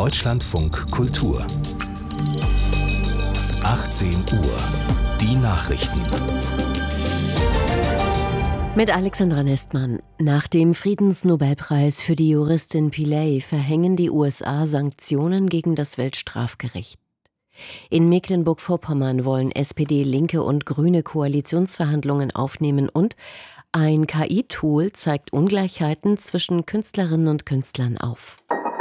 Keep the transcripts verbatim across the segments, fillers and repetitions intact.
Deutschlandfunk Kultur. achtzehn Uhr. Die Nachrichten. Mit Alexandra Nestmann. Nach dem Friedensnobelpreis für die Juristin Pillay verhängen die U S A Sanktionen gegen das Weltstrafgericht. In Mecklenburg-Vorpommern wollen S P D, Linke und Grüne Koalitionsverhandlungen aufnehmen und ein K I-Tool zeigt Ungleichheiten zwischen Künstlerinnen und Künstlern auf.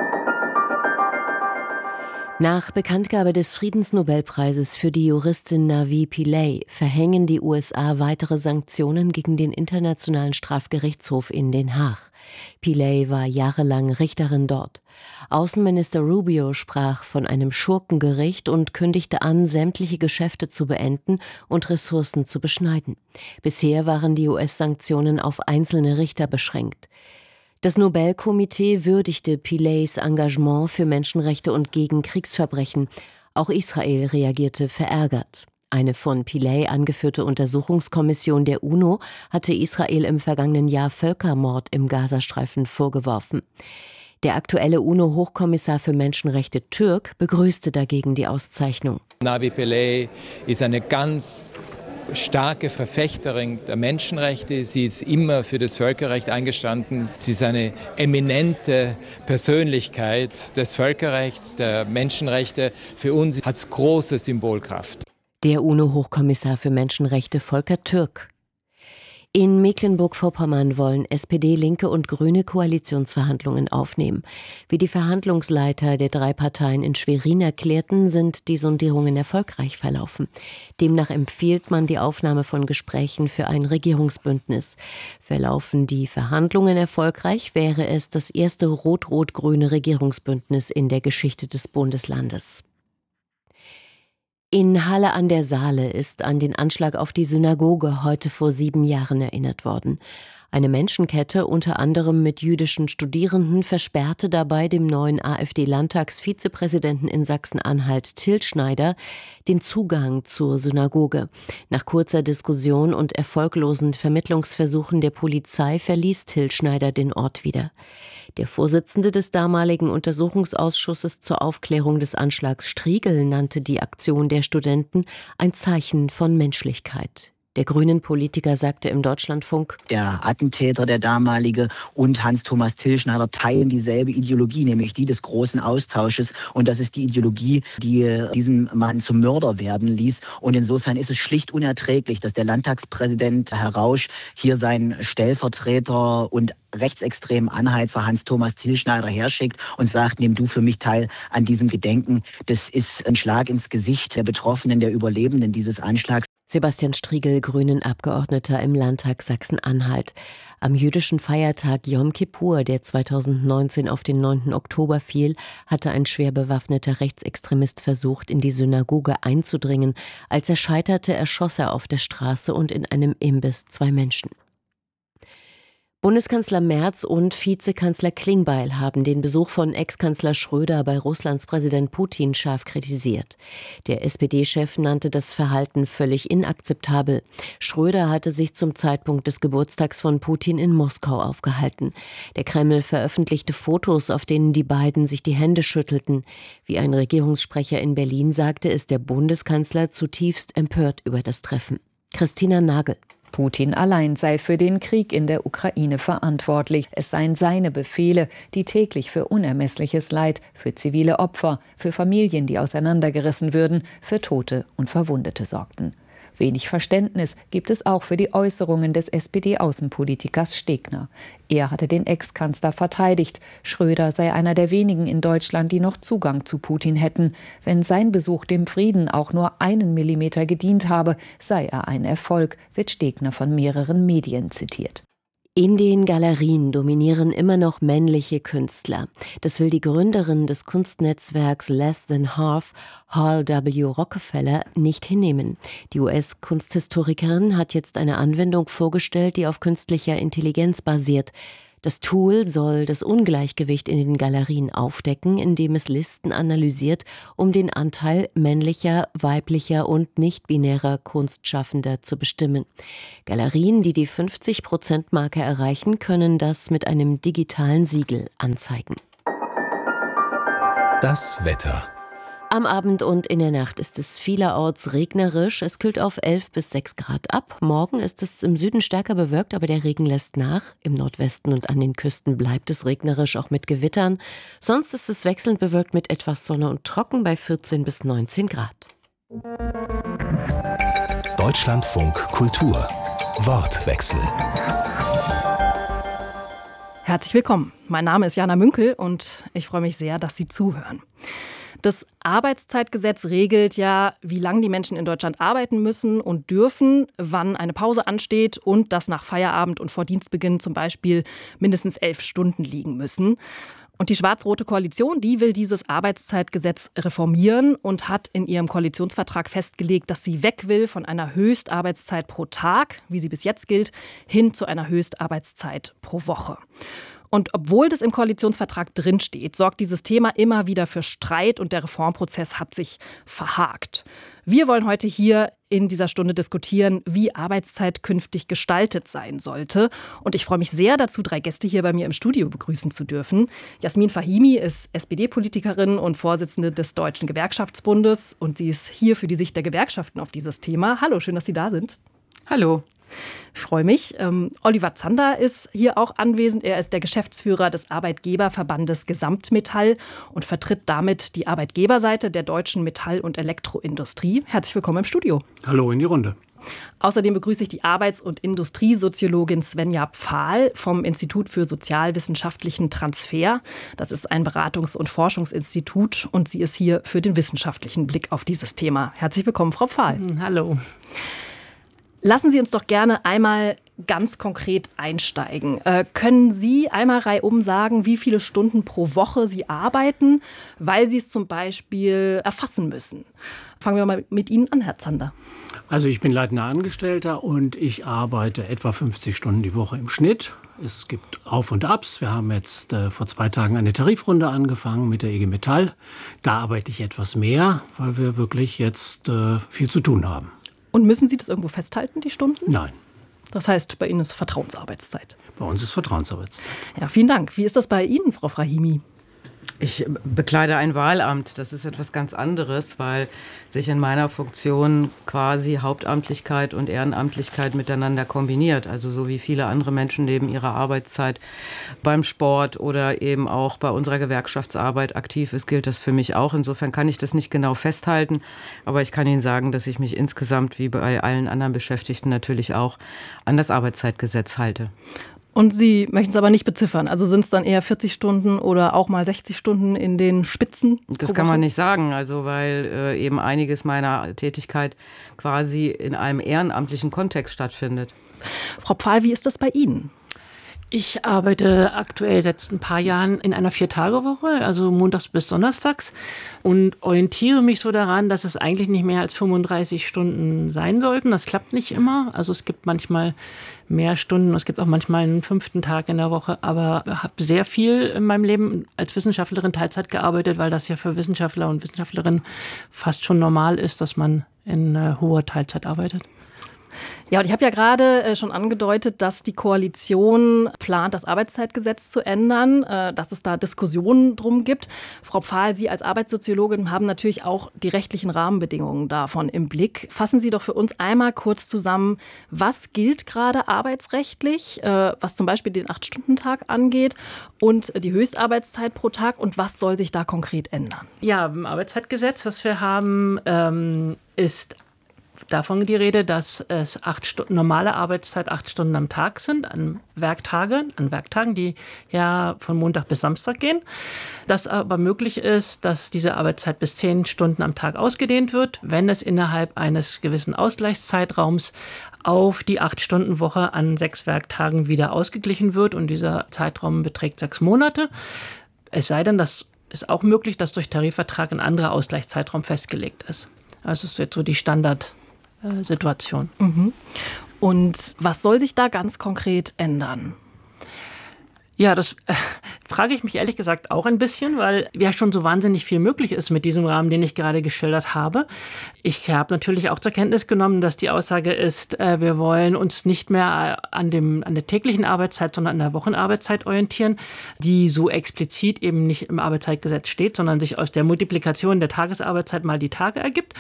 Nach Bekanntgabe des Friedensnobelpreises für die Juristin Navi Pillay verhängen die U S A weitere Sanktionen gegen den Internationalen Strafgerichtshof in Den Haag. Pillay war jahrelang Richterin dort. Außenminister Rubio sprach von einem Schurkengericht und kündigte an, sämtliche Geschäfte zu beenden und Ressourcen zu beschneiden. Bisher waren die U S-Sanktionen auf einzelne Richter beschränkt. Das Nobelkomitee würdigte Pillays Engagement für Menschenrechte und gegen Kriegsverbrechen. Auch Israel reagierte verärgert. Eine von Pillay angeführte Untersuchungskommission der UNO hatte Israel im vergangenen Jahr Völkermord im Gazastreifen vorgeworfen. Der aktuelle UNO-Hochkommissar für Menschenrechte Türk begrüßte dagegen die Auszeichnung. Navi Pillay ist eine ganz starke Verfechterin der Menschenrechte. Sie ist immer für das Völkerrecht eingestanden. Sie ist eine eminente Persönlichkeit des Völkerrechts, der Menschenrechte. Für uns hat es große Symbolkraft. Der UNO-Hochkommissar für Menschenrechte Volker Türk. In Mecklenburg-Vorpommern wollen S P D, Linke und Grüne Koalitionsverhandlungen aufnehmen. Wie die Verhandlungsleiter der drei Parteien in Schwerin erklärten, sind die Sondierungen erfolgreich verlaufen. Demnach empfiehlt man die Aufnahme von Gesprächen für ein Regierungsbündnis. Verlaufen die Verhandlungen erfolgreich, wäre es das erste rot-rot-grüne Regierungsbündnis in der Geschichte des Bundeslandes. In Halle an der Saale ist an den Anschlag auf die Synagoge heute vor sieben Jahren erinnert worden. Eine Menschenkette, unter anderem mit jüdischen Studierenden, versperrte dabei dem neuen AfD-Landtagsvizepräsidenten in Sachsen-Anhalt Till Schneider den Zugang zur Synagoge. Nach kurzer Diskussion und erfolglosen Vermittlungsversuchen der Polizei verließ Till Schneider den Ort wieder. Der Vorsitzende des damaligen Untersuchungsausschusses zur Aufklärung des Anschlags, Striegel, nannte die Aktion der Studenten ein Zeichen von Menschlichkeit. Der Grünen-Politiker sagte im Deutschlandfunk: Der Attentäter, der damalige, und Hans-Thomas Till Schneider teilen dieselbe Ideologie, nämlich die des großen Austausches. Und das ist die Ideologie, die diesen Mann zum Mörder werden ließ. Und insofern ist es schlicht unerträglich, dass der Landtagspräsident Herr Rausch hier seinen Stellvertreter und rechtsextremen Anheizer Hans-Thomas Till Schneider herschickt und sagt, nimm du für mich teil an diesem Gedenken. Das ist ein Schlag ins Gesicht der Betroffenen, der Überlebenden dieses Anschlags. Sebastian Striegel, Grünen-Abgeordneter im Landtag Sachsen-Anhalt. Am jüdischen Feiertag Jom Kippur, der zweitausendneunzehn auf den neunten Oktober fiel, hatte ein schwer bewaffneter Rechtsextremist versucht, in die Synagoge einzudringen. Als er scheiterte, erschoss er auf der Straße und in einem Imbiss zwei Menschen. Bundeskanzler Merz und Vizekanzler Klingbeil haben den Besuch von Ex-Kanzler Schröder bei Russlands Präsident Putin scharf kritisiert. Der S P D-Chef nannte das Verhalten völlig inakzeptabel. Schröder hatte sich zum Zeitpunkt des Geburtstags von Putin in Moskau aufgehalten. Der Kreml veröffentlichte Fotos, auf denen die beiden sich die Hände schüttelten. Wie ein Regierungssprecher in Berlin sagte, ist der Bundeskanzler zutiefst empört über das Treffen. Christina Nagel. Putin allein sei für den Krieg in der Ukraine verantwortlich. Es seien seine Befehle, die täglich für unermessliches Leid, für zivile Opfer, für Familien, die auseinandergerissen würden, für Tote und Verwundete sorgten. Wenig Verständnis gibt es auch für die Äußerungen des S P D-Außenpolitikers Stegner. Er hatte den Ex-Kanzler verteidigt. Schröder sei einer der wenigen in Deutschland, die noch Zugang zu Putin hätten. Wenn sein Besuch dem Frieden auch nur einen Millimeter gedient habe, sei er ein Erfolg, wird Stegner von mehreren Medien zitiert. In den Galerien dominieren immer noch männliche Künstler. Das will die Gründerin des Kunstnetzwerks Less Than Half, Hall W. Rockefeller, nicht hinnehmen. Die U S-Kunsthistorikerin hat jetzt eine Anwendung vorgestellt, die auf künstlicher Intelligenz basiert. Das Tool soll das Ungleichgewicht in den Galerien aufdecken, indem es Listen analysiert, um den Anteil männlicher, weiblicher und nicht-binärer Kunstschaffender zu bestimmen. Galerien, die die fünfzig-Prozent-Marke erreichen, können das mit einem digitalen Siegel anzeigen. Das Wetter. Am Abend und in der Nacht ist es vielerorts regnerisch. Es kühlt auf elf bis sechs Grad ab. Morgen ist es im Süden stärker bewölkt, aber der Regen lässt nach. Im Nordwesten und an den Küsten bleibt es regnerisch, auch mit Gewittern. Sonst ist es wechselnd bewölkt mit etwas Sonne und trocken bei vierzehn bis neunzehn Grad. Deutschlandfunk Kultur. Wortwechsel. Herzlich willkommen. Mein Name ist Jana Münkel und ich freue mich sehr, dass Sie zuhören. Das Arbeitszeitgesetz regelt ja, wie lange die Menschen in Deutschland arbeiten müssen und dürfen, wann eine Pause ansteht und dass nach Feierabend und vor Dienstbeginn zum Beispiel mindestens elf Stunden liegen müssen. Und die schwarz-rote Koalition, die will dieses Arbeitszeitgesetz reformieren und hat in ihrem Koalitionsvertrag festgelegt, dass sie weg will von einer Höchstarbeitszeit pro Tag, wie sie bis jetzt gilt, hin zu einer Höchstarbeitszeit pro Woche. Und obwohl das im Koalitionsvertrag drinsteht, sorgt dieses Thema immer wieder für Streit und der Reformprozess hat sich verhakt. Wir wollen heute hier in dieser Stunde diskutieren, wie Arbeitszeit künftig gestaltet sein sollte. Und ich freue mich sehr dazu, drei Gäste hier bei mir im Studio begrüßen zu dürfen. Jasmin Fahimi ist S P D-Politikerin und Vorsitzende des Deutschen Gewerkschaftsbundes. Und sie ist hier für die Sicht der Gewerkschaften auf dieses Thema. Hallo, schön, dass Sie da sind. Hallo. Ich freue mich. Ähm, Oliver Zander ist hier auch anwesend. Er ist der Geschäftsführer des Arbeitgeberverbandes Gesamtmetall und vertritt damit die Arbeitgeberseite der deutschen Metall- und Elektroindustrie. Herzlich willkommen im Studio. Hallo in die Runde. Außerdem begrüße ich die Arbeits- und Industriesoziologin Svenja Pfahl vom Institut für sozialwissenschaftlichen Transfer. Das ist ein Beratungs- und Forschungsinstitut und sie ist hier für den wissenschaftlichen Blick auf dieses Thema. Herzlich willkommen, Frau Pfahl. Hallo. Lassen Sie uns doch gerne einmal ganz konkret einsteigen. Äh, können Sie einmal reihum sagen, wie viele Stunden pro Woche Sie arbeiten, weil Sie es zum Beispiel erfassen müssen? Fangen wir mal mit Ihnen an, Herr Zander. Also ich bin leitender Angestellter und ich arbeite etwa fünfzig Stunden die Woche im Schnitt. Es gibt Auf und Abs. Wir haben jetzt äh, vor zwei Tagen eine Tarifrunde angefangen mit der I G Metall. Da arbeite ich etwas mehr, weil wir wirklich jetzt äh, viel zu tun haben. Und müssen Sie das irgendwo festhalten, die Stunden? Nein. Das heißt, bei Ihnen ist Vertrauensarbeitszeit. Bei uns ist Vertrauensarbeitszeit. Ja, vielen Dank. Wie ist das bei Ihnen, Frau Fahimi? Ich bekleide ein Wahlamt. Das ist etwas ganz anderes, weil sich in meiner Funktion quasi Hauptamtlichkeit und Ehrenamtlichkeit miteinander kombiniert. Also so wie viele andere Menschen neben ihrer Arbeitszeit beim Sport oder eben auch bei unserer Gewerkschaftsarbeit aktiv ist, gilt das für mich auch. Insofern kann ich das nicht genau festhalten. Aber ich kann Ihnen sagen, dass ich mich insgesamt wie bei allen anderen Beschäftigten natürlich auch an das Arbeitszeitgesetz halte. Und Sie möchten es aber nicht beziffern. Also sind es dann eher vierzig Stunden oder auch mal sechzig Stunden in den Spitzen? Das kann man nicht sagen, also weil äh, eben einiges meiner Tätigkeit quasi in einem ehrenamtlichen Kontext stattfindet. Frau Pfahl, wie ist das bei Ihnen? Ich arbeite aktuell seit ein paar Jahren in einer Vier-Tage-Woche, also montags bis donnerstags, und orientiere mich so daran, dass es eigentlich nicht mehr als fünfunddreißig Stunden sein sollten. Das klappt nicht immer. Also es gibt manchmal mehr Stunden, es gibt auch manchmal einen fünften Tag in der Woche, aber ich habe sehr viel in meinem Leben als Wissenschaftlerin Teilzeit gearbeitet, weil das ja für Wissenschaftler und Wissenschaftlerinnen fast schon normal ist, dass man in äh, hoher Teilzeit arbeitet. Ja, und ich habe ja gerade äh, schon angedeutet, dass die Koalition plant, das Arbeitszeitgesetz zu ändern, äh, dass es da Diskussionen drum gibt. Frau Pfahl, Sie als Arbeitssoziologin haben natürlich auch die rechtlichen Rahmenbedingungen davon im Blick. Fassen Sie doch für uns einmal kurz zusammen, was gilt gerade arbeitsrechtlich, äh, was zum Beispiel den acht-Stunden-Tag angeht und die Höchstarbeitszeit pro Tag und was soll sich da konkret ändern? Ja, im Arbeitszeitgesetz, das wir haben, ähm, ist davon die Rede, dass es acht Stunden, normale Arbeitszeit acht Stunden am Tag sind, an Werktagen, an Werktagen, die ja von Montag bis Samstag gehen. Dass aber möglich ist, dass diese Arbeitszeit bis zehn Stunden am Tag ausgedehnt wird, wenn es innerhalb eines gewissen Ausgleichszeitraums auf die acht-Stunden-Woche an sechs Werktagen wieder ausgeglichen wird. Und dieser Zeitraum beträgt sechs Monate. Es sei denn, das ist auch möglich, dass durch Tarifvertrag ein anderer Ausgleichszeitraum festgelegt ist. Also das ist jetzt so die Standard Situation. Mhm. Und was soll sich da ganz konkret ändern? Ja, das äh, frage ich mich ehrlich gesagt auch ein bisschen, weil ja schon so wahnsinnig viel möglich ist mit diesem Rahmen, den ich gerade geschildert habe. Ich habe natürlich auch zur Kenntnis genommen, dass die Aussage ist, äh, wir wollen uns nicht mehr an, dem, an der täglichen Arbeitszeit, sondern an der Wochenarbeitszeit orientieren, die so explizit eben nicht im Arbeitszeitgesetz steht, sondern sich aus der Multiplikation der Tagesarbeitszeit mal die Tage ergibt.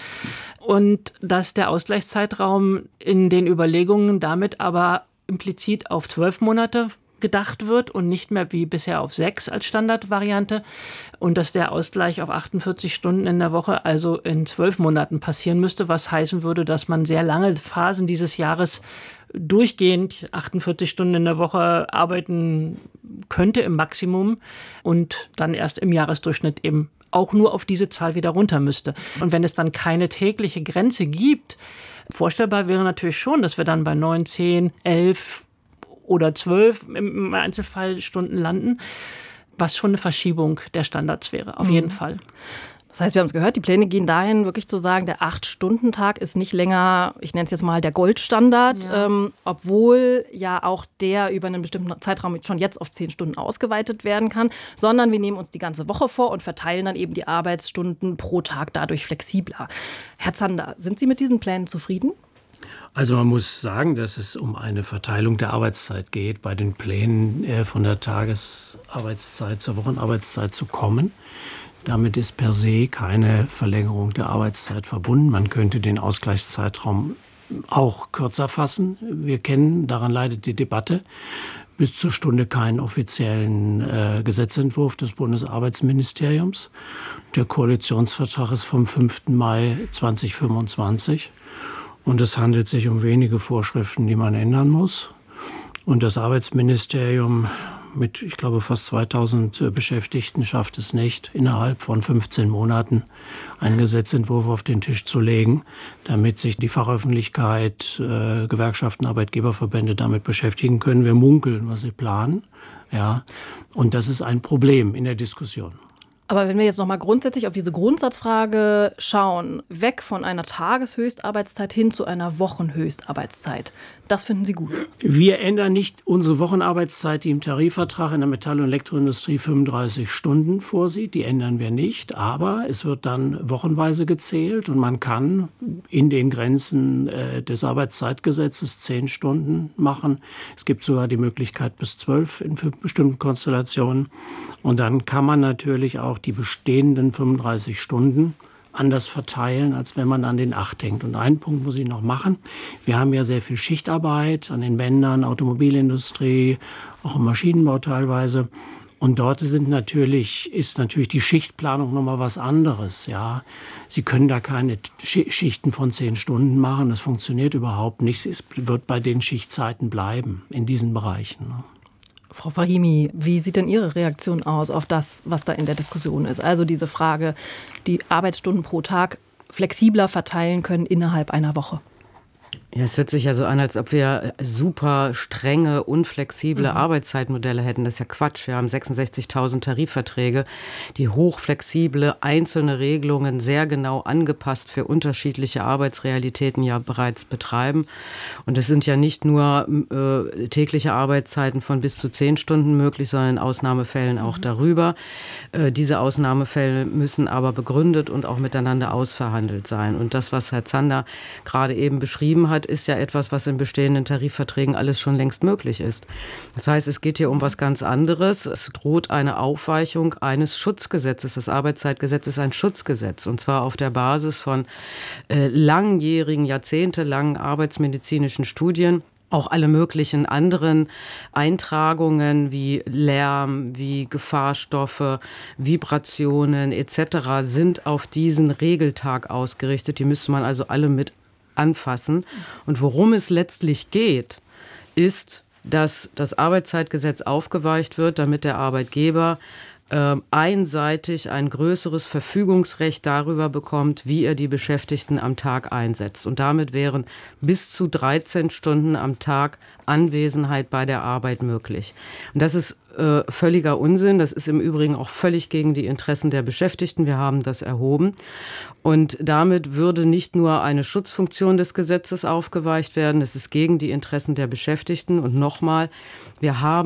Und dass der Ausgleichszeitraum in den Überlegungen damit aber implizit auf zwölf Monate gedacht wird und nicht mehr wie bisher auf sechs als Standardvariante und dass der Ausgleich auf achtundvierzig Stunden in der Woche, also in zwölf Monaten passieren müsste, was heißen würde, dass man sehr lange Phasen dieses Jahres durchgehend achtundvierzig Stunden in der Woche arbeiten könnte im Maximum und dann erst im Jahresdurchschnitt eben auch nur auf diese Zahl wieder runter müsste. Und wenn es dann keine tägliche Grenze gibt, vorstellbar wäre natürlich schon, dass wir dann bei neun, zehn, elf oder zwölf im Einzelfall Stunden landen, was schon eine Verschiebung der Standards wäre, auf mhm. jeden Fall. Das heißt, wir haben es gehört, die Pläne gehen dahin, wirklich zu sagen, der acht-Stunden-Tag ist nicht länger, ich nenne es jetzt mal der Goldstandard, ja. ähm, obwohl ja auch der über einen bestimmten Zeitraum schon jetzt auf zehn Stunden ausgeweitet werden kann, sondern wir nehmen uns die ganze Woche vor und verteilen dann eben die Arbeitsstunden pro Tag dadurch flexibler. Herr Zander, sind Sie mit diesen Plänen zufrieden? Also man muss sagen, dass es um eine Verteilung der Arbeitszeit geht, bei den Plänen äh, von der Tagesarbeitszeit zur Wochenarbeitszeit zu kommen. Damit ist per se keine Verlängerung der Arbeitszeit verbunden. Man könnte den Ausgleichszeitraum auch kürzer fassen. Wir kennen, daran leidet die Debatte, bis zur Stunde keinen offiziellen äh, Gesetzentwurf des Bundesarbeitsministeriums. Der Koalitionsvertrag ist vom fünften Mai zweitausendfünfundzwanzig. Und es handelt sich um wenige Vorschriften, die man ändern muss. Und das Arbeitsministerium mit, ich glaube, fast zweitausend Beschäftigten schafft es nicht, innerhalb von fünfzehn Monaten einen Gesetzentwurf auf den Tisch zu legen, damit sich die Fachöffentlichkeit, äh, Gewerkschaften, Arbeitgeberverbände damit beschäftigen können. Wir munkeln, was sie planen. Ja. Und das ist ein Problem in der Diskussion. Aber wenn wir jetzt noch mal grundsätzlich auf diese Grundsatzfrage schauen, weg von einer Tageshöchstarbeitszeit hin zu einer Wochenhöchstarbeitszeit, das finden Sie gut? Wir ändern nicht unsere Wochenarbeitszeit, die im Tarifvertrag in der Metall- und Elektroindustrie fünfunddreißig Stunden vorsieht. Die ändern wir nicht, aber es wird dann wochenweise gezählt und man kann in den Grenzen äh, des Arbeitszeitgesetzes zehn Stunden machen. Es gibt sogar die Möglichkeit bis zwölf in bestimmten Konstellationen. Und dann kann man natürlich auch die bestehenden fünfunddreißig Stunden anders verteilen, als wenn man an den acht denkt. Und einen Punkt muss ich noch machen. Wir haben ja sehr viel Schichtarbeit an den Bändern, Automobilindustrie, auch im Maschinenbau teilweise. Und dort sind natürlich, ist natürlich die Schichtplanung nochmal was anderes. Ja. Sie können da keine Schichten von zehn Stunden machen. Das funktioniert überhaupt nicht. Es wird bei den Schichtzeiten bleiben in diesen Bereichen. Ne. Frau Fahimi, wie sieht denn Ihre Reaktion aus auf das, was da in der Diskussion ist? Also diese Frage, die Arbeitsstunden pro Tag flexibler verteilen können innerhalb einer Woche. Ja, es hört sich ja so an, als ob wir super strenge, unflexible mhm. Arbeitszeitmodelle hätten. Das ist ja Quatsch. Wir haben sechsundsechzigtausend Tarifverträge, die hochflexible, einzelne Regelungen sehr genau angepasst für unterschiedliche Arbeitsrealitäten ja bereits betreiben. Und es sind ja nicht nur äh, tägliche Arbeitszeiten von bis zu zehn Stunden möglich, sondern in Ausnahmefällen auch mhm. darüber. Äh, diese Ausnahmefälle müssen aber begründet und auch miteinander ausverhandelt sein. Und das, was Herr Zander gerade eben beschrieben hat, ist ja etwas, was in bestehenden Tarifverträgen alles schon längst möglich ist. Das heißt, es geht hier um was ganz anderes. Es droht eine Aufweichung eines Schutzgesetzes. Das Arbeitszeitgesetz ist ein Schutzgesetz, und zwar auf der Basis von äh, langjährigen, jahrzehntelangen arbeitsmedizinischen Studien. Auch alle möglichen anderen Eintragungen wie Lärm, wie Gefahrstoffe, Vibrationen et cetera sind auf diesen Regeltag ausgerichtet. Die müsste man also alle mit anfassen. Und worum es letztlich geht, ist, dass das Arbeitszeitgesetz aufgeweicht wird, damit der Arbeitgeber äh, einseitig ein größeres Verfügungsrecht darüber bekommt, wie er die Beschäftigten am Tag einsetzt. Und damit wären bis zu dreizehn Stunden am Tag Anwesenheit bei der Arbeit möglich. Und das ist äh, völliger Unsinn. Das ist im Übrigen auch völlig gegen die Interessen der Beschäftigten. Wir haben das erhoben. Und damit würde nicht nur eine Schutzfunktion des Gesetzes aufgeweicht werden, es ist gegen die Interessen der Beschäftigten. Und nochmal, wir haben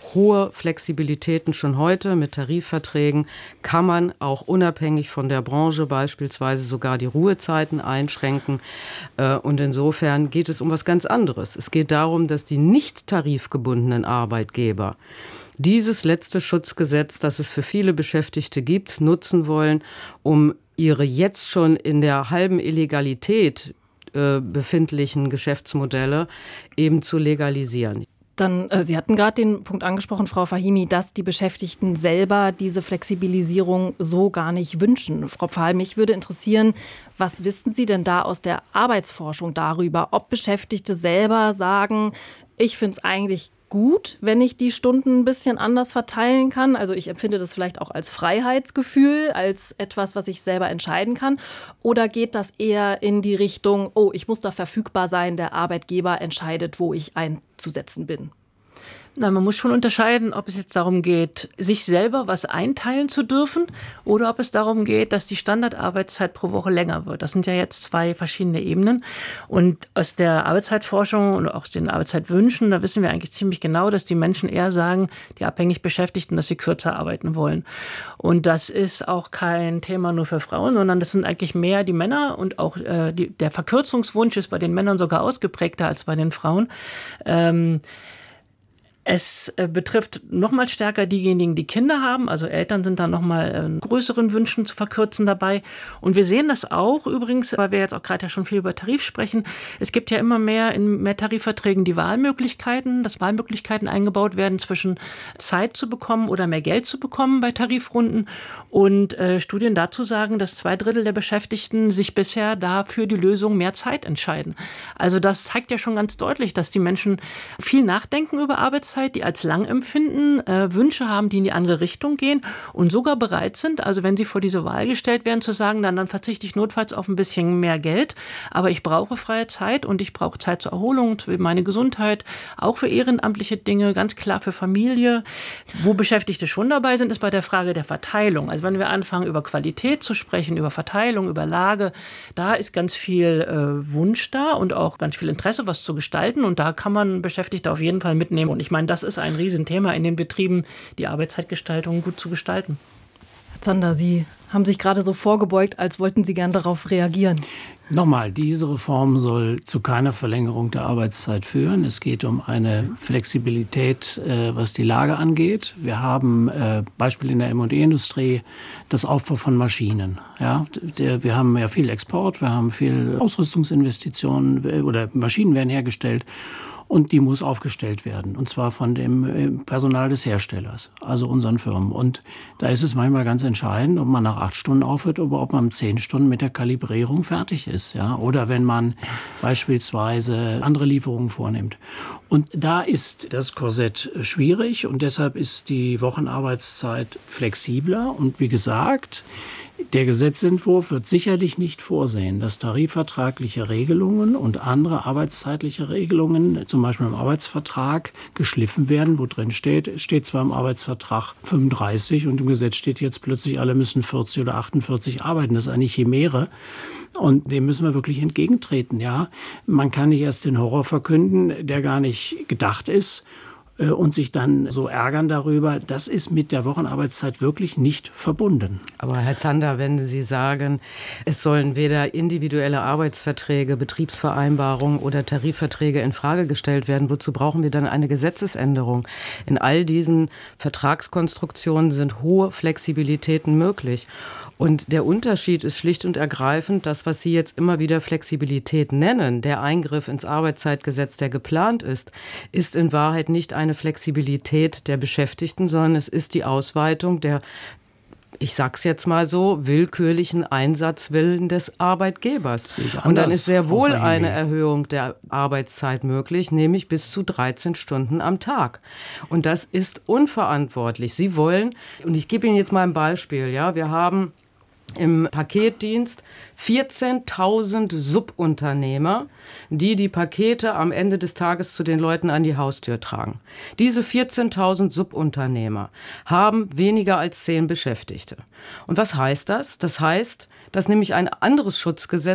hohe Flexibilitäten schon heute mit Tarifverträgen, kann man auch unabhängig von der Branche beispielsweise sogar die Ruhezeiten einschränken. Und insofern geht es um was ganz anderes. Es geht darum, dass die nicht tarifgebundenen Arbeitgeber dieses letzte Schutzgesetz, das es für viele Beschäftigte gibt, nutzen wollen, um ihre jetzt schon in der halben Illegalität äh, befindlichen Geschäftsmodelle eben zu legalisieren. Dann, äh, Sie hatten gerade den Punkt angesprochen, Frau Fahimi, dass die Beschäftigten selber diese Flexibilisierung so gar nicht wünschen. Frau Pfahl, mich würde interessieren, was wissen Sie denn da aus der Arbeitsforschung darüber, ob Beschäftigte selber sagen, ich finde es eigentlich gut, wenn ich die Stunden ein bisschen anders verteilen kann. Also ich empfinde das vielleicht auch als Freiheitsgefühl, als etwas, was ich selber entscheiden kann. Oder geht das eher in die Richtung, oh, ich muss da verfügbar sein, der Arbeitgeber entscheidet, wo ich einzusetzen bin? Na, man muss schon unterscheiden, ob es jetzt darum geht, sich selber was einteilen zu dürfen oder ob es darum geht, dass die Standardarbeitszeit pro Woche länger wird. Das sind ja jetzt zwei verschiedene Ebenen. Und aus der Arbeitszeitforschung und auch aus den Arbeitszeitwünschen, da wissen wir eigentlich ziemlich genau, dass die Menschen eher sagen, die abhängig Beschäftigten, dass sie kürzer arbeiten wollen. Und das ist auch kein Thema nur für Frauen, sondern das sind eigentlich mehr die Männer und auch äh, die, der Verkürzungswunsch ist bei den Männern sogar ausgeprägter als bei den Frauen. Ähm, Es betrifft noch mal stärker diejenigen, die Kinder haben. Also Eltern sind da noch mal äh, größeren Wünschen zu verkürzen dabei. Und wir sehen das auch übrigens, weil wir jetzt auch gerade ja schon viel über Tarif sprechen. Es gibt ja immer mehr in mehr Tarifverträgen die Wahlmöglichkeiten, dass Wahlmöglichkeiten eingebaut werden, zwischen Zeit zu bekommen oder mehr Geld zu bekommen bei Tarifrunden. Und äh, Studien dazu sagen, dass zwei Drittel der Beschäftigten sich bisher dafür die Lösung mehr Zeit entscheiden. Also das zeigt ja schon ganz deutlich, dass die Menschen viel nachdenken über Arbeitszeit, die als lang empfinden, äh, Wünsche haben, die in die andere Richtung gehen und sogar bereit sind, also wenn sie vor diese Wahl gestellt werden, zu sagen, dann, dann verzichte ich notfalls auf ein bisschen mehr Geld, aber ich brauche freie Zeit und ich brauche Zeit zur Erholung, für meine Gesundheit, auch für ehrenamtliche Dinge, ganz klar für Familie. Wo Beschäftigte schon dabei sind, ist bei der Frage der Verteilung. Also wenn wir anfangen, über Qualität zu sprechen, über Verteilung, über Lage, da ist ganz viel äh, Wunsch da und auch ganz viel Interesse, was zu gestalten und da kann man Beschäftigte auf jeden Fall mitnehmen und ich meine, das ist ein Riesenthema in den Betrieben, die Arbeitszeitgestaltung gut zu gestalten. Herr Zander, Sie haben sich gerade so vorgebeugt, als wollten Sie gern darauf reagieren. Nochmal, diese Reform soll zu keiner Verlängerung der Arbeitszeit führen. Es geht um eine Flexibilität, äh, was die Lage angeht. Wir haben äh, Beispiel in der M und E-Industrie das Aufbau von Maschinen. Ja, der, wir haben ja viel Export, wir haben viel Ausrüstungsinvestitionen oder Maschinen werden hergestellt. Und die muss aufgestellt werden, und zwar von dem Personal des Herstellers, also unseren Firmen. Und da ist es manchmal ganz entscheidend, ob man nach acht Stunden aufhört oder ob man zehn Stunden mit der Kalibrierung fertig ist. Ja? Oder wenn man beispielsweise andere Lieferungen vornimmt. Und da ist das Korsett schwierig und deshalb ist die Wochenarbeitszeit flexibler. Und wie gesagt, der Gesetzentwurf wird sicherlich nicht vorsehen, dass tarifvertragliche Regelungen und andere arbeitszeitliche Regelungen, zum Beispiel im Arbeitsvertrag, geschliffen werden, wo drin steht, es steht zwar im Arbeitsvertrag fünfunddreißig und im Gesetz steht jetzt plötzlich, alle müssen vierzig oder achtundvierzig arbeiten. Das ist eine Chimäre. Und dem müssen wir wirklich entgegentreten. Ja, man kann nicht erst den Horror verkünden, der gar nicht gedacht ist, und sich dann so ärgern darüber, das ist mit der Wochenarbeitszeit wirklich nicht verbunden. Aber Herr Zander, wenn Sie sagen, es sollen weder individuelle Arbeitsverträge, Betriebsvereinbarungen oder Tarifverträge in Frage gestellt werden, wozu brauchen wir dann eine Gesetzesänderung? In all diesen Vertragskonstruktionen sind hohe Flexibilitäten möglich. Und der Unterschied ist schlicht und ergreifend, das, was Sie jetzt immer wieder Flexibilität nennen, der Eingriff ins Arbeitszeitgesetz, der geplant ist, ist in Wahrheit nicht eine Flexibilität der Beschäftigten, sondern es ist die Ausweitung der, ich sag's jetzt mal so, willkürlichen Einsatzwillen des Arbeitgebers. Und dann ist sehr wohl eine Erhöhung der Arbeitszeit möglich, nämlich bis zu dreizehn Stunden am Tag. Und das ist unverantwortlich. Sie wollen, und ich gebe Ihnen jetzt mal ein Beispiel, ja, wir haben im Paketdienst vierzehntausend Subunternehmer, die die Pakete am Ende des Tages zu den Leuten an die Haustür tragen. Diese vierzehntausend Subunternehmer haben weniger als zehn Beschäftigte. Und was heißt das? Das heißt, dass nämlich ein anderes Schutzgesetz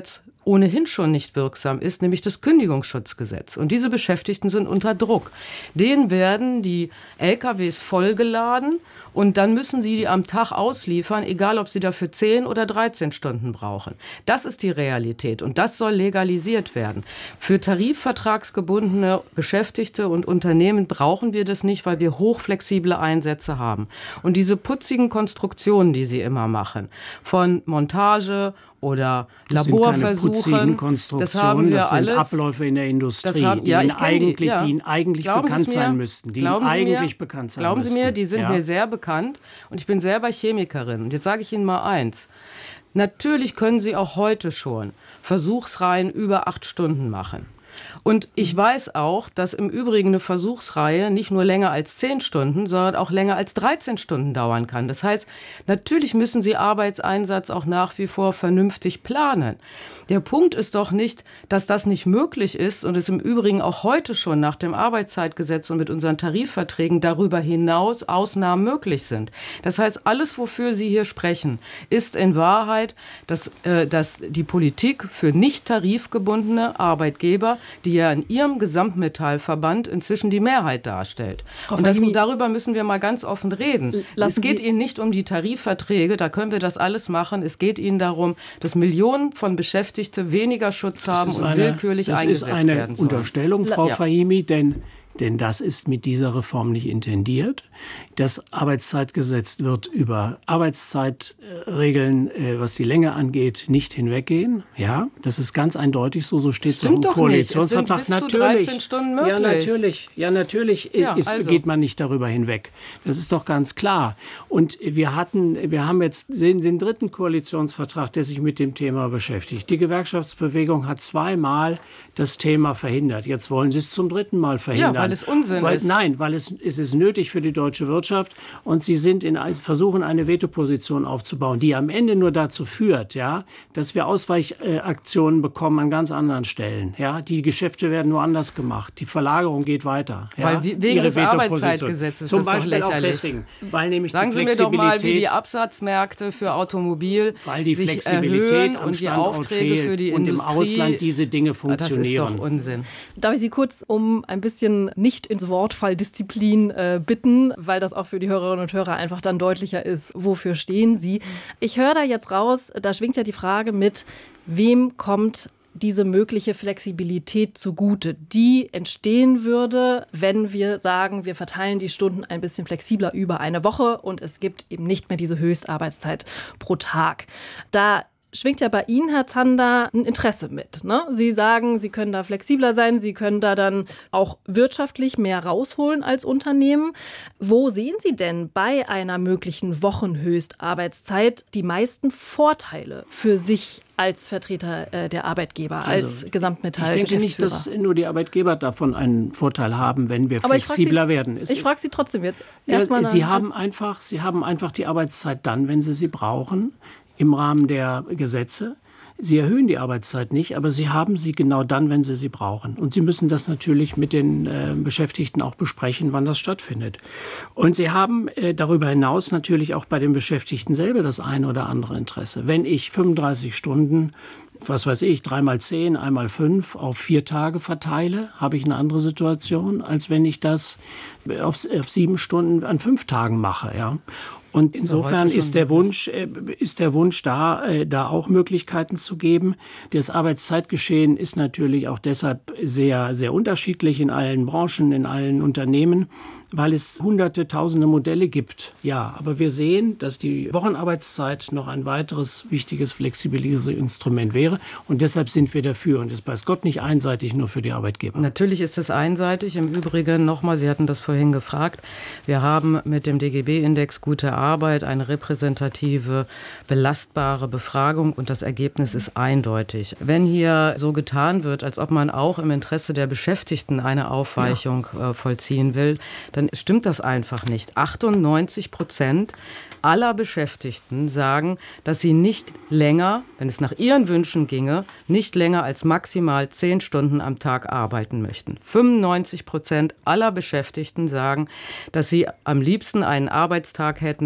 ohnehin schon nicht wirksam ist, nämlich das Kündigungsschutzgesetz. Und diese Beschäftigten sind unter Druck. Denen werden die L K Ws vollgeladen und dann müssen sie die am Tag ausliefern, egal ob sie dafür zehn oder dreizehn Stunden brauchen. Das ist die Realität und das soll legalisiert werden. Für tarifvertragsgebundene Beschäftigte und Unternehmen brauchen wir das nicht, weil wir hochflexible Einsätze haben. Und diese putzigen Konstruktionen, die sie immer machen, von Montage oder das Laborversuchen, sind keine Konstruktionen, das haben wir das sind alles. Abläufe in der Industrie, haben, ja, die, ihnen eigentlich, die, ja. die ihnen eigentlich Glauben bekannt mir, sein müssten. Die glauben ihnen Sie eigentlich mir, bekannt sein glauben müssten. Sie mir, die sind ja. mir sehr bekannt und ich bin selber Chemikerin. Und jetzt sage ich Ihnen mal eins. Natürlich können Sie auch heute schon Versuchsreihen über acht Stunden machen. Und ich weiß auch, dass im Übrigen eine Versuchsreihe nicht nur länger als zehn Stunden, sondern auch länger als dreizehn Stunden dauern kann. Das heißt, natürlich müssen Sie Arbeitseinsatz auch nach wie vor vernünftig planen. Der Punkt ist doch nicht, dass das nicht möglich ist und es im Übrigen auch heute schon nach dem Arbeitszeitgesetz und mit unseren Tarifverträgen darüber hinaus Ausnahmen möglich sind. Das heißt, alles, wofür Sie hier sprechen, ist in Wahrheit, dass, äh, dass die Politik für nicht tarifgebundene Arbeitgeber, die ja in ihrem Gesamtmetallverband inzwischen die Mehrheit darstellt. Frau Und das, Fahimi, darüber müssen wir mal ganz offen reden. Es geht Ihnen nicht um die Tarifverträge, da können wir das alles machen. Es geht Ihnen darum, dass Millionen von Beschäftigten weniger Schutz haben und eine, willkürlich eingesetzt werden sollen. Das ist eine Unterstellung, Frau ja. Fahimi, denn, denn das ist mit dieser Reform nicht intendiert. Das Arbeitszeitgesetz wird über Arbeitszeitregeln, äh, was die Länge angeht, nicht hinweggehen. Ja, das ist ganz eindeutig so. So steht es auch im Koalitionsvertrag. Es sind bis zu dreizehn Stunden möglich. Ja, natürlich. Ja, natürlich ja, ist, also. geht man nicht darüber hinweg. Das ist doch ganz klar. Und wir hatten, wir haben jetzt den, den dritten Koalitionsvertrag, der sich mit dem Thema beschäftigt. Die Gewerkschaftsbewegung hat zweimal das Thema verhindert. Jetzt wollen sie es zum dritten Mal verhindern. Ja, weil es Unsinn weil, ist. Nein, weil es, es ist nötig für die deutsche Wirtschaft und sie sind in, versuchen, eine Vetoposition aufzubauen, die am Ende nur dazu führt, ja, dass wir Ausweichaktionen bekommen an ganz anderen Stellen. Ja. Die Geschäfte werden nur anders gemacht. Die Verlagerung geht weiter. Ja. Weil wegen Ihre des Arbeitszeitgesetzes Zum ist das Beispiel doch lächerlich. Auch deswegen, weil nämlich Sagen die Sie mir Flexibilität, doch mal, wie die Absatzmärkte für Automobil weil die sich Flexibilität erhöhen am und die Standort Aufträge fehlt für die und Industrie. im Ausland diese Dinge funktionieren. Das ist doch Unsinn. Darf ich Sie kurz um ein bisschen nicht ins Wortfalldisziplin äh, bitten, weil das auch für die Hörerinnen und Hörer einfach dann deutlicher ist, wofür stehen Sie. Ich höre da jetzt raus, da schwingt ja die Frage mit, wem kommt diese mögliche Flexibilität zugute, die entstehen würde, wenn wir sagen, wir verteilen die Stunden ein bisschen flexibler über eine Woche und es gibt eben nicht mehr diese Höchstarbeitszeit pro Tag. Da schwingt ja bei Ihnen, Herr Zander, ein Interesse mit. Ne? Sie sagen, Sie können da flexibler sein, Sie können da dann auch wirtschaftlich mehr rausholen als Unternehmen. Wo sehen Sie denn bei einer möglichen Wochenhöchstarbeitszeit die meisten Vorteile für sich als Vertreter äh, der Arbeitgeber, also, als Gesamtmetall-Geschäftsführer? Ich denke nicht, dass nur die Arbeitgeber davon einen Vorteil haben, wenn wir Aber flexibler ich werden. Sie, ich frage Sie trotzdem jetzt. Ja, Erstmal Sie, haben einfach, Sie haben einfach die Arbeitszeit dann, wenn Sie sie brauchen, im Rahmen der Gesetze. Sie erhöhen die Arbeitszeit nicht, aber Sie haben sie genau dann, wenn Sie sie brauchen. Und Sie müssen das natürlich mit den äh, Beschäftigten auch besprechen, wann das stattfindet. Und Sie haben äh, darüber hinaus natürlich auch bei den Beschäftigten selber das eine oder andere Interesse. Wenn ich fünfunddreißig Stunden, was weiß ich, dreimal zehn, einmal fünf auf vier Tage verteile, habe ich eine andere Situation, als wenn ich das auf, auf sieben Stunden an fünf Tagen mache, ja. Und insofern ist der Wunsch, ist der Wunsch da, da auch Möglichkeiten zu geben. Das Arbeitszeitgeschehen ist natürlich auch deshalb sehr, sehr unterschiedlich in allen Branchen, in allen Unternehmen, weil es hunderte, tausende Modelle gibt. Ja, aber wir sehen, dass die Wochenarbeitszeit noch ein weiteres wichtiges Flexibilisierungsinstrument wäre. Und deshalb sind wir dafür. Und das weiß Gott nicht einseitig nur für die Arbeitgeber. Natürlich ist es einseitig. Im Übrigen nochmal, Sie hatten das vorhin gefragt, wir haben mit dem D G B-Index gute Arbeit eine repräsentative, belastbare Befragung und das Ergebnis ist eindeutig. Wenn hier so getan wird, als ob man auch im Interesse der Beschäftigten eine Aufweichung ja. äh, vollziehen will, dann stimmt das einfach nicht. achtundneunzig Prozent aller Beschäftigten sagen, dass sie nicht länger, wenn es nach ihren Wünschen ginge, nicht länger als maximal zehn Stunden am Tag arbeiten möchten. fünfundneunzig Prozent aller Beschäftigten sagen, dass sie am liebsten einen Arbeitstag hätten,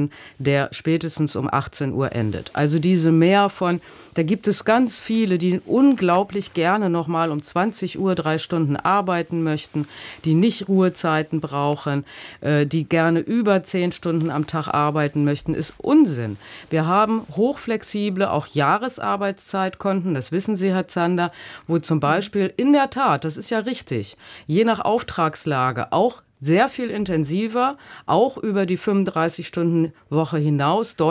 machen, der spätestens um achtzehn Uhr endet. Also diese mehr von, da gibt es ganz viele, die unglaublich gerne noch mal um zwanzig Uhr drei Stunden arbeiten möchten, die nicht Ruhezeiten brauchen, äh, die gerne über zehn Stunden am Tag arbeiten möchten, ist Unsinn. Wir haben hochflexible, auch Jahresarbeitszeitkonten, das wissen Sie, Herr Zander, wo zum Beispiel in der Tat, das ist ja richtig, je nach Auftragslage auch sehr viel intensiver, auch über die fünfunddreißig Stunden Woche hinaus,